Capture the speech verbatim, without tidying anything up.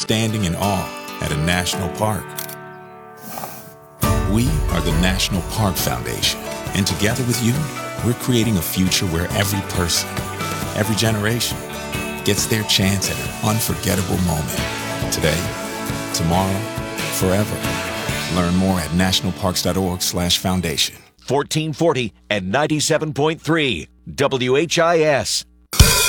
standing in awe at a national park. We are the National Park Foundation, and together with you, we're creating a future where every person, every generation, gets their chance at an unforgettable moment. Today, tomorrow, forever. Learn more at nationalparks.org slash foundation. fourteen forty and ninety-seven point three W H I S.